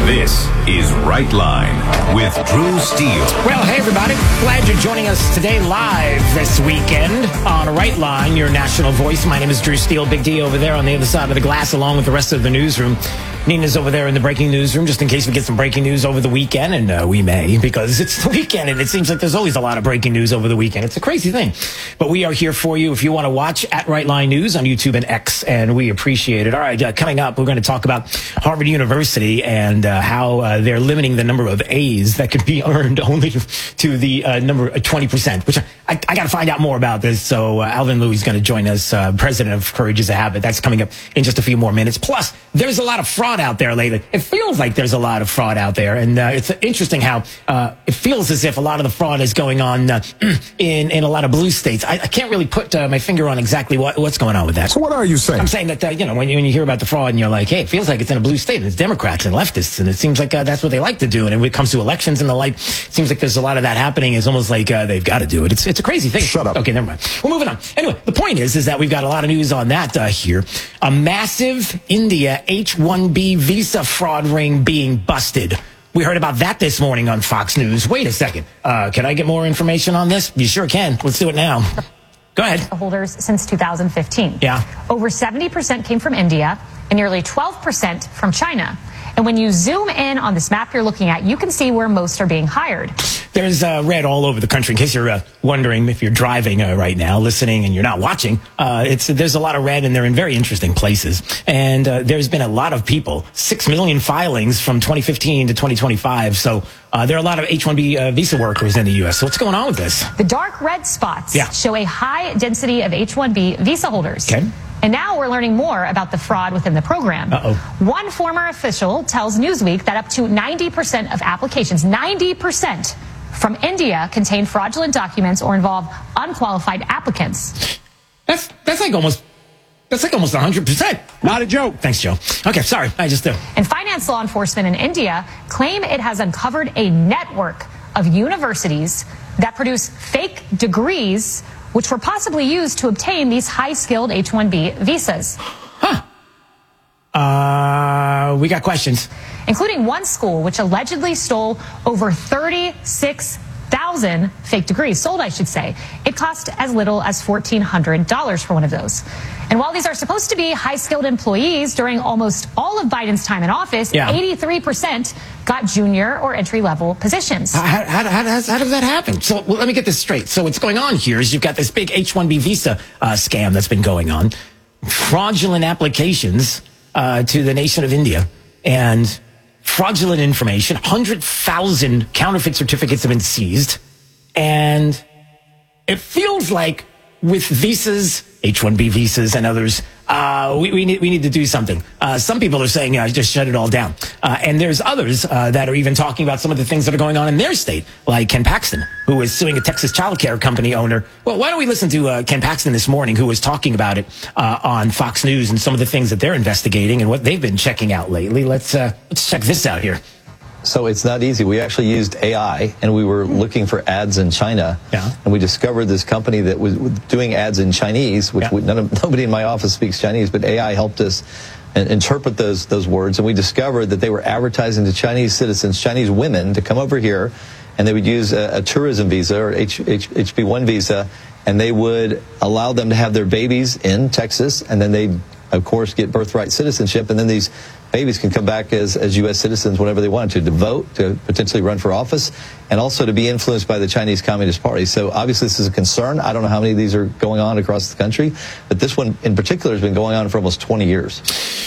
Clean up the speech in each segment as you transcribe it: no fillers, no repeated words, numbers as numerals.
This is Right Line with Drew Steele. Well, hey, everybody. Glad you're joining us today live this weekend on Right Line, your national voice. My name is Drew Steele. Big D over there on the other side of the glass, along with the rest of the newsroom. Nina's over there in the breaking newsroom, just in case we get some breaking news over the weekend, and we may, because it's the weekend, and it seems like there's always a lot of breaking news over the weekend. It's a crazy thing. But we are here for you if you want to watch at Right Line News on YouTube and X, and we appreciate it. All right, coming up, we're going to talk about Harvard University and how they're limiting the number of A's that could be earned only to the number 20%, which I got to find out more about this. So Alvin Louie is going to join us, president of Courage is a Habit. That's coming up in just a few more minutes. Plus, there's a lot of fraud out there lately. It feels like there's a lot of fraud out there, and it's interesting how it feels as if a lot of the fraud is going on in a lot of blue states. I can't really put my finger on exactly what's going on with that. So what are you saying? I'm saying that when you hear about the fraud and you're like, hey, it feels like it's in a blue state, and it's Democrats and leftists, and it seems like that's what they like to do. And when it comes to elections and the like, it seems like there's a lot of that happening. It's almost like they've got to do it. It's a crazy thing. Shut up. Okay, never mind. We're moving on. Anyway, the point is that we've got a lot of news on that here. A massive India H-1B visa fraud ring being busted. We heard about that this morning on Fox News. Wait a second. Can I get more information on this? You sure can. Let's do it now. Go ahead. Holders since 2015. Yeah. Over 70% came from India and nearly 12% from China. And when you zoom in on this map you're looking at, you can see where most are being hired. There's red all over the country. In case you're wondering if you're driving right now, listening, and you're not watching, there's a lot of red, and they're in very interesting places. And there's been a lot of people, 6 million filings from 2015 to 2025. So there are a lot of H-1B visa workers in the U.S. So what's going on with this? The dark red spots Yeah. show a high density of H-1B visa holders. Okay. And now we're learning more about the fraud within the program. Uh-oh. One former official tells Newsweek that up to 90% of applications, 90% from India, contain fraudulent documents or involve unqualified applicants. That's like almost 100%. Not a joke. Thanks, Joe. Okay, sorry. I just And finance law enforcement in India claim it has uncovered a network of universities that produce fake degrees which were possibly used to obtain these high-skilled H-1B visas. we got questions. Including one school which allegedly stole over 36,000 fake degrees, sold, I should say. It cost as little as $1,400 for one of those. And while these are supposed to be high-skilled employees, during almost all of Biden's time in office, 83% got junior or entry-level positions. How does that happen? So let me get this straight. So what's going on here is you've got this big H-1B visa scam that's been going on, fraudulent applications to the nation of India, and fraudulent information. 100,000 counterfeit certificates have been seized, and it feels like with visas, H-1B visas and others, we need to do something. Some people are saying just shut it all down. And there's others that are even talking about some of the things that are going on in their state, like Ken Paxton, who is suing a Texas child care company owner. Well, why don't we listen to Ken Paxton this morning, who was talking about it on Fox News and some of the things that they're investigating and what they've been checking out lately. Let's check this out here. So it's not easy. We actually used AI, and we were looking for ads in China. Yeah. And we discovered this company that was doing ads in Chinese, which nobody in my office speaks Chinese, but AI helped us interpret those words. And we discovered that they were advertising to Chinese citizens, Chinese women, to come over here, and they would use a tourism visa or HB1 visa, and they would allow them to have their babies in Texas, and then they'd, of course, get birthright citizenship, and then these babies can come back as U.S. citizens whenever they want to vote, to potentially run for office, and also to be influenced by the Chinese Communist Party. So obviously this is a concern. I don't know how many of these are going on across the country, but this one in particular has been going on for almost 20 years.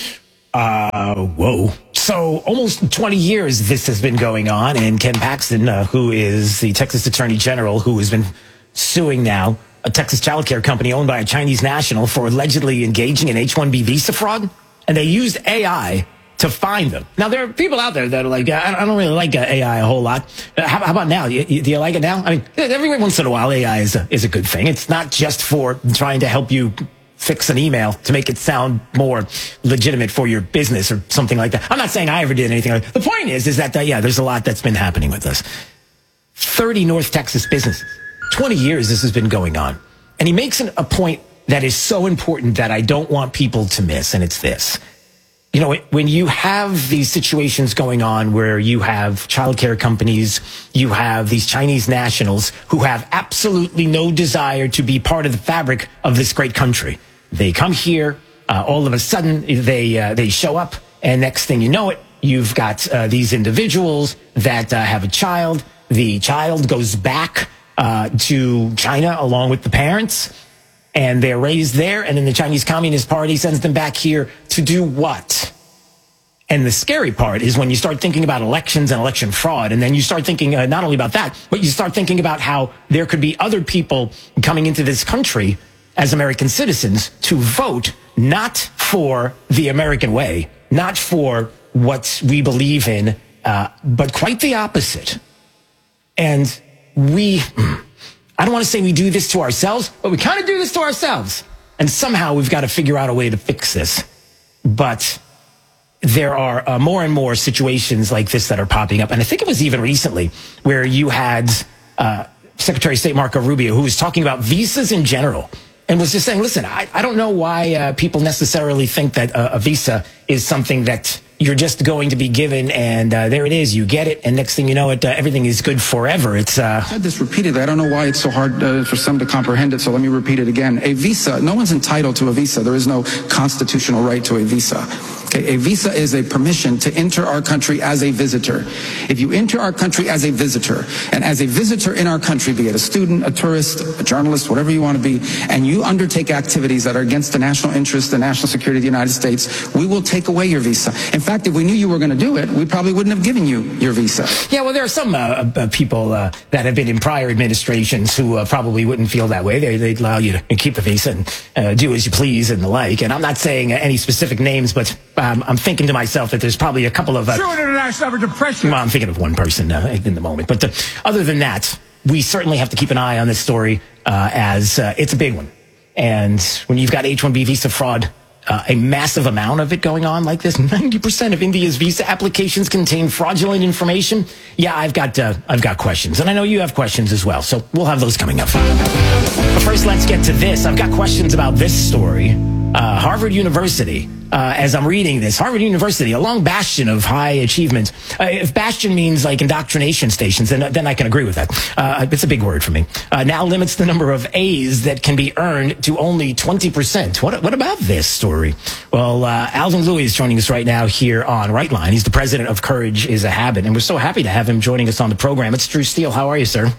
Whoa. So almost 20 years this has been going on, and Ken Paxton, who is the Texas Attorney General, who has been suing now a Texas child care company owned by a Chinese national for allegedly engaging in H-1B visa fraud, and they used AI to find them. Now, there are people out there that are like, I don't really like AI a whole lot. How about now? Do you like it now? I mean, every once in a while, AI is a good thing. It's not just for trying to help you fix an email to make it sound more legitimate for your business or something like that. I'm not saying I ever did anything like that. The point is that, there's a lot that's been happening with this. 30 North Texas businesses. 20 years this has been going on. And he makes a point that is so important that I don't want people to miss, and it's this. you know, when you have these situations going on where you have childcare companies, you have these Chinese nationals who have absolutely no desire to be part of the fabric of this great country. They come here, all of a sudden they show up, and next thing you know it, you've got these individuals that have a child. The child goes back to China along with the parents, and they're raised there, and then the Chinese Communist Party sends them back here to do what? And the scary part is when you start thinking about elections and election fraud, and then you start thinking not only about that, but you start thinking about how there could be other people coming into this country as American citizens to vote not for the American way, not for what we believe in, but quite the opposite. And I don't want to say we do this to ourselves, but we kind of do this to ourselves. And somehow we've got to figure out a way to fix this. But there are more and more situations like this that are popping up. And I think it was even recently where you had Secretary of State Marco Rubio, who was talking about visas in general, and was just saying, listen, I don't know why people necessarily think that a visa is something that you're just going to be given, and there it is, you get it, and next thing you know, everything is good forever. I've said this repeatedly. I don't know why it's so hard for some to comprehend it, so let me repeat it again. A visa, no one's entitled to a visa. There is no constitutional right to a visa. Okay, a visa is a permission to enter our country as a visitor. If you enter our country as a visitor, and as a visitor in our country, be it a student, a tourist, a journalist, whatever you want to be, and you undertake activities that are against the national interest, the national security of the United States, we will take away your visa. In fact, if we knew you were going to do it, we probably wouldn't have given you your visa. Yeah, well, there are some people that have been in prior administrations who probably wouldn't feel that way. They'd allow you to keep the visa and do as you please and the like. And I'm not saying any specific names, but I'm thinking to myself that there's probably a couple of... True international average of pressure. Well, I'm thinking of one person in the moment. But other than that, we certainly have to keep an eye on this story as it's a big one. And when you've got H-1B visa fraud, a massive amount of it going on like this, 90% of India's visa applications contain fraudulent information. Yeah, I've got questions, and I know you have questions as well. So we'll have those coming up. But first, let's get to this. I've got questions about this story. Harvard University. As I'm reading this, Harvard University, a long bastion of high achievement. If bastion means like indoctrination stations, then I can agree with that. It's a big word for me. Now limits the number of A's that can be earned to only 20%. What about this story? Well, Alvin Louis is joining us right now here on Right Line. He's the president of Courage is a Habit, and we're so happy to have him joining us on the program. It's Drew Steele. How are you, sir?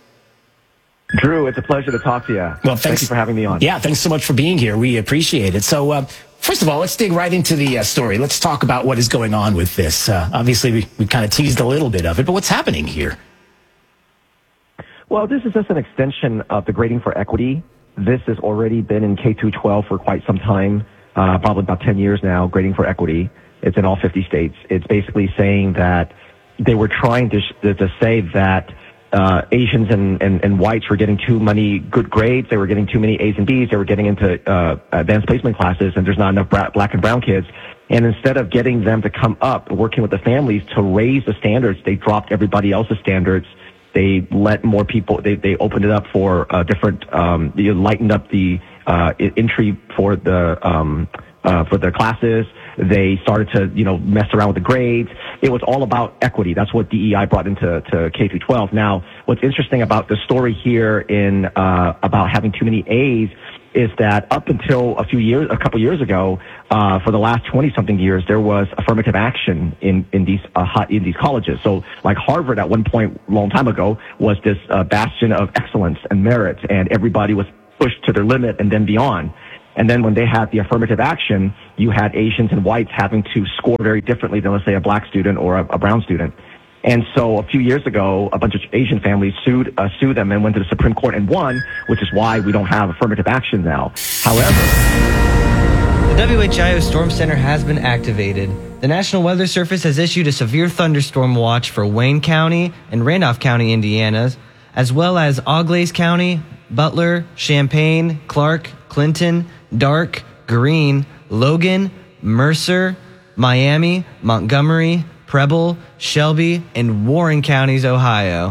Drew, it's a pleasure to talk to you. Well, thank you for having me on. Yeah, thanks so much for being here. We appreciate it. So, first of all, let's dig right into the story. Let's talk about what is going on with this. Obviously, we kind of teased a little bit of it, but what's happening here? Well, this is just an extension of the Grading for Equity. This has already been in K-12 for quite some time, probably about 10 years now, Grading for Equity. It's in all 50 states. It's basically saying that they were trying to say that Asians and whites were getting too many good grades. They were getting too many A's and B's. They were getting into advanced placement classes, and there's not enough black and brown kids. And instead of getting them to come up, working with the families to raise the standards, they dropped everybody else's standards. They let more people. They opened it up for different. They lightened up the entry for the classes. They started to, mess around with the grades. It was all about equity. That's what DEI brought into K-12. Now, what's interesting about the story here about having too many A's is that up until a couple years ago, for the last 20-something years, there was affirmative action in these colleges. So, like Harvard at one point, a long time ago, was this bastion of excellence and merit, and everybody was pushed to their limit and then beyond. And then when they had the affirmative action, you had Asians and whites having to score very differently than, let's say, a black student or a brown student. And so a few years ago, a bunch of Asian families sued them and went to the Supreme Court and won, which is why we don't have affirmative action now. However, the WHIO Storm Center has been activated. The National Weather Service has issued a severe thunderstorm watch for Wayne County and Randolph County, Indiana, as well as Auglaize County, Butler, Champaign, Clark, Clinton, Dark, Greene, Logan, Mercer, Miami, Montgomery, Preble, Shelby, and Warren counties, Ohio.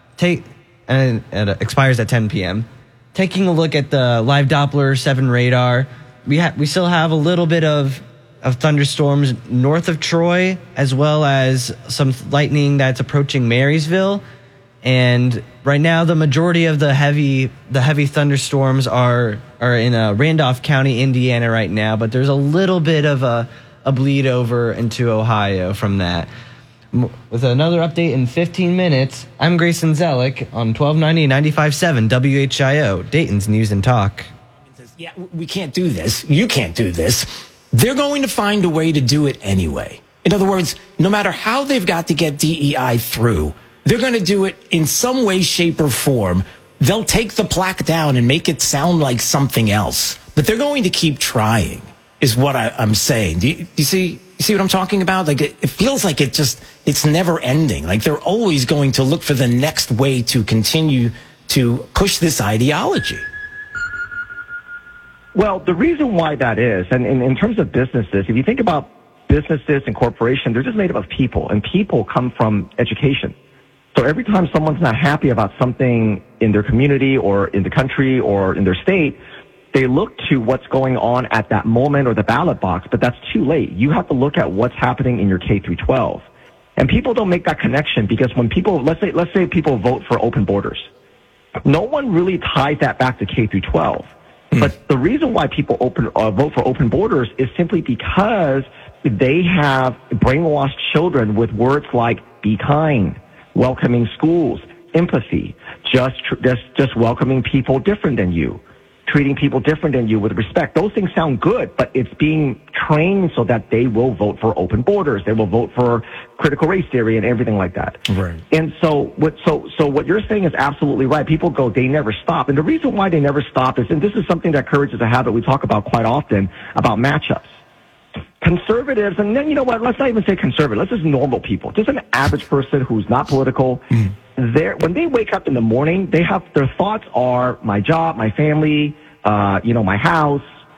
And it expires at 10 p.m. Taking a look at the live Doppler 7 radar, we still have a little bit of of thunderstorms north of Troy, as well as some lightning that's approaching Marysville. And right now, the majority of the heavy thunderstorms are in Randolph County, Indiana right now, but there's a little bit of a bleed over into Ohio from that. With another update in 15 minutes, I'm Grayson Zellick on 1290 95.7 WHIO, Dayton's News and Talk. Yeah, we can't do this. You can't do this. They're going to find a way to do it anyway. In other words, no matter how they've got to get DEI through, they're going to do it in some way, shape, or form. They'll take the plaque down and make it sound like something else. But they're going to keep trying, is what I'm saying. Do you see what I'm talking about? Like, it feels like it's never ending. Like, they're always going to look for the next way to continue to push this ideology. Well, the reason why that is, and in terms of businesses, if you think about businesses and corporations, they're just made up of people, and people come from education. So every time someone's not happy about something in their community or in the country or in their state, they look to what's going on at that moment or the ballot box, but that's too late. You have to look at what's happening in your K through 12. And people don't make that connection because when people, let's say people vote for open borders, no one really ties that back to K through 12. But the reason why people vote for open borders is simply because they have brainwashed children with words like be kind, welcoming schools, empathy, just welcoming people different than you, treating people different than you with respect. Those things sound good, but it's being trained so that they will vote for open borders. They will vote for critical race theory and everything like that. Right. And so what you're saying is absolutely right. People go, they never stop. And the reason why they never stop is, and this is something that courage is a habit we talk about quite often, about matchups. Conservatives, and then, you know what, let's not even say conservative. Let's just normal people. Just an average person who's not political. When they wake up in the morning, their thoughts are my job, my family, my house,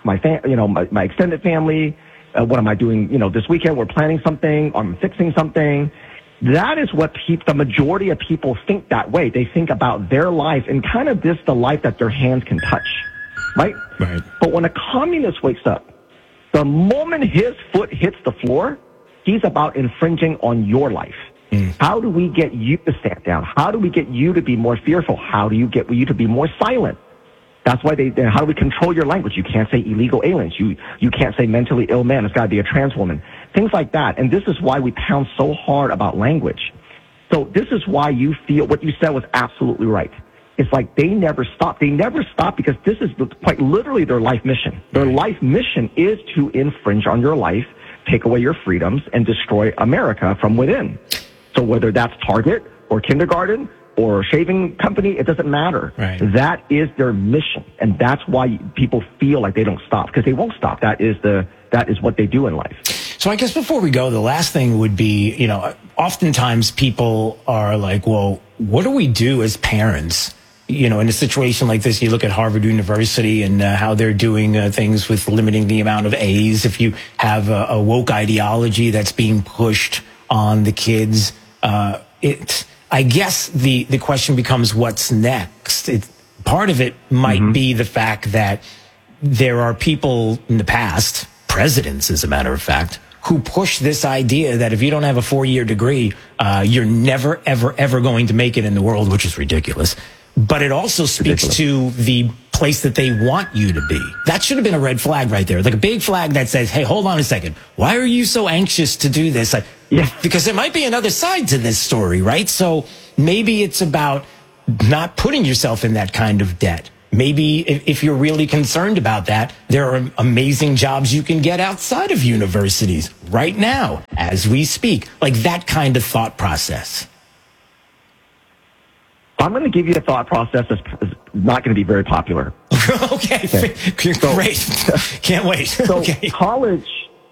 my extended family. What am I doing? This weekend we're planning something. I'm fixing something. That is what the majority of people think that way. They think about their life and kind of the life that their hands can touch, right? Right. But when a communist wakes up, the moment his foot hits the floor, he's about infringing on your life. How do we get you to stand down? How do we get you to be more fearful? How do you get you to be more silent? That's why how do we control your language? You can't say illegal aliens. You can't say mentally ill man. It's got to be a trans woman. Things like that. And this is why we pound so hard about language. So this is why you feel what you said was absolutely right. It's like they never stop. They never stop because this is quite literally their life mission. Their life mission is to infringe on your life, take away your freedoms, and destroy America from within. So whether that's Target or kindergarten or a shaving company, it doesn't matter. Right. That is their mission. And that's why people feel like they don't stop, because they won't stop. That is what they do in life. So I guess before we go, the last thing would be, oftentimes people are like, well, what do we do as parents? In a situation like this, you look at Harvard University and how they're doing things with limiting the amount of A's. If you have a woke ideology that's being pushed on the kids, I guess the question becomes what's next. Part of it might be the fact that there are people in the past, presidents as a matter of fact, who push this idea that if you don't have a 4-year degree, you're never, ever, ever going to make it in the world, which is ridiculous. But it also speaks to the place that they want you to be. That should have been a red flag right there. Like a big flag that says, hey, hold on a second. Why are you so anxious to do this? Because there might be another side to this story, right? So maybe it's about not putting yourself in that kind of debt. Maybe if you're really concerned about that, there are amazing jobs you can get outside of universities right now as we speak. Like that kind of thought process. I'm going to give you a thought process that's not going to be very popular. Okay. Great. Can't wait. So college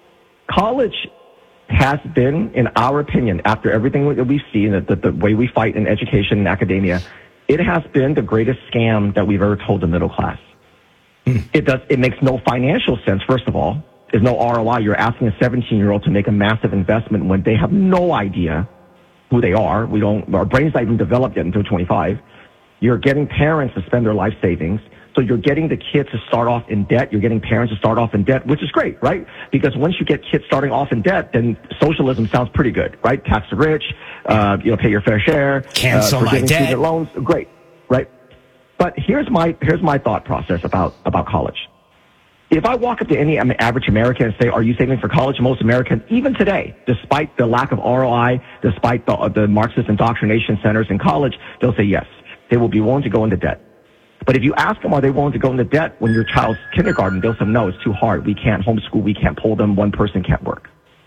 has been, in our opinion, after everything that we've seen, the way we fight in education and academia, it has been the greatest scam that we've ever told the middle class. It makes no financial sense, first of all. There's no ROI. You're asking a 17-year-old to make a massive investment when they have no idea who they are. Our brains not even developed yet until 25. You're getting parents to spend their life savings. So you're getting the kids to start off in debt. You're getting parents to start off in debt, which is great, right? Because once you get kids starting off in debt, then socialism sounds pretty good, right? Tax the rich, pay your fair share. Cancel my debt. Student loans, great, right? But here's my thought process about college. If I walk up to any average American and say, are you saving for college? Most Americans, even today, despite the lack of ROI, despite the Marxist indoctrination centers in college, they'll say yes. They will be willing to go into debt. But if you ask them, are they willing to go into debt when your child's kindergarten, they'll say, no, it's too hard. We can't homeschool. We can't pull them. One person can't work.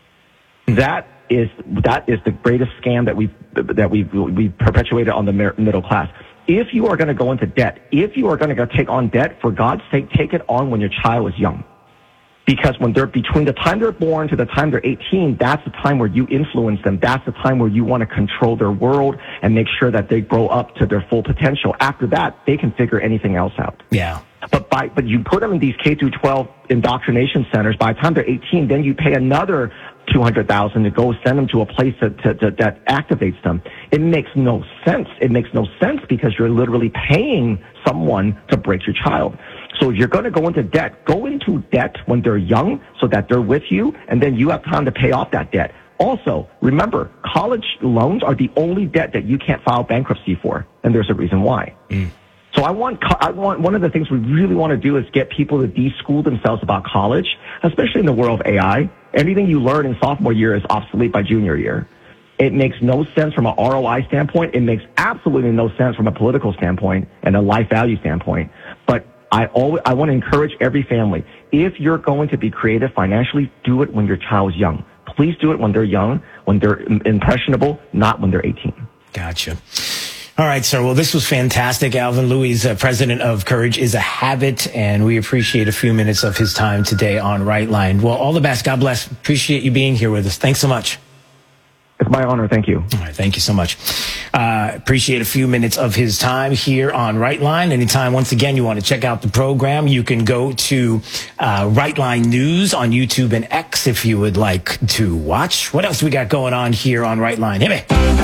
That is the greatest scam that we've perpetuated on the middle class. If you are going to go into debt, if you are going to go take on debt, for God's sake, take it on when your child is young. Because when they're between the time they're born to the time they're 18, that's the time where you influence them. That's the time where you want to control their world and make sure that they grow up to their full potential. After that, they can figure anything else out. Yeah. But you put them in these K through 12 indoctrination centers. By the time they're 18, then you pay another $200,000 to go send them to a place that activates them. It makes no sense. It makes no sense because you're literally paying someone to break your child. So if you're going to go into debt when they're young so that they're with you, and then you have time to pay off that debt. Also, remember, college loans are the only debt that you can't file bankruptcy for, and there's a reason why. So I want one of the things we really want to do is get people to de-school themselves about college, especially in the world of AI. Everything you learn in sophomore year is obsolete by junior year. It makes no sense from an ROI standpoint. It makes absolutely no sense from a political standpoint and a life value standpoint. But I want to encourage every family, if you're going to be creative financially, do it when your child is young. Please do it when they're young, when they're impressionable, not when they're 18. Gotcha. All right, sir. Well, this was fantastic. Alvin Louis, president of Courage is a Habit, and we appreciate a few minutes of his time today on Right Line. Well, all the best. God bless. Appreciate you being here with us. Thanks so much. It's my honor. Thank you. All right. Thank you so much. Appreciate a few minutes of his time here on Right Line. Anytime, once again, you want to check out the program, you can go to Right Line News on YouTube and X if you would like to watch. What else we got going on here on Right Line? Hit me.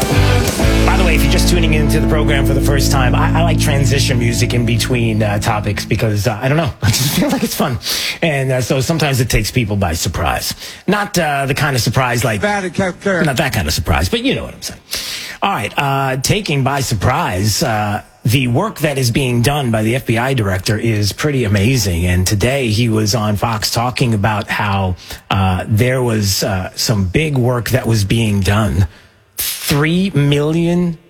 By the way, if you're just tuning into the program for the first time, I like transition music in between topics because, I don't know, I just feel like it's fun. And so sometimes it takes people by surprise. Not the kind of surprise like... not that kind of surprise, but you know what I'm saying. All right, taking by surprise, the work that is being done by the FBI director is pretty amazing. And today he was on Fox talking about how there was some big work that was being done. $3 million